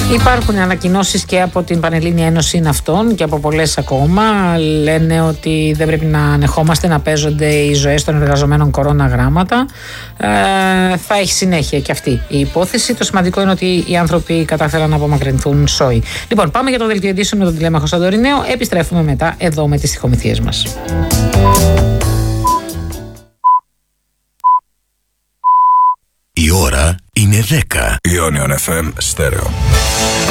Υπάρχουν ανακοινώσεις και από την Πανελλήνια Ένωση Ναυτών και από πολλές ακόμα. Λένε ότι δεν πρέπει να ανεχόμαστε να παίζονται οι ζωές των εργαζομένων κορώνα γράμματα. Θα έχει συνέχεια και αυτή η υπόθεση. Το σημαντικό είναι ότι οι άνθρωποι κατάφεραν να απομακρυνθούν σόι. Λοιπόν, πάμε για το δελτίο ειδήσεων με τον Τηλέμαχο Σαντορινέο. Επιστρέφουμε μετά εδώ με τις τυχομηθίες μας. Η ώρα είναι 10. Ionion FM Stereo.